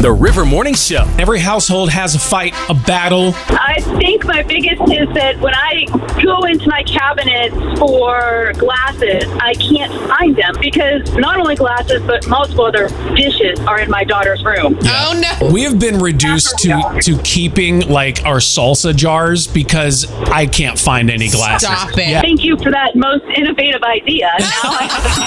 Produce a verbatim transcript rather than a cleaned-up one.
The River Morning Show. Every household has a fight, a battle. I think my biggest is that when I go into my cabinet for glasses, I can't find them because not only glasses, but multiple other dishes are in my daughter's room. Oh, no. We have been reduced to, to keeping like our salsa jars because I can't find any glasses. Stop it. Yeah. Thank you for that most innovative idea. Now I have a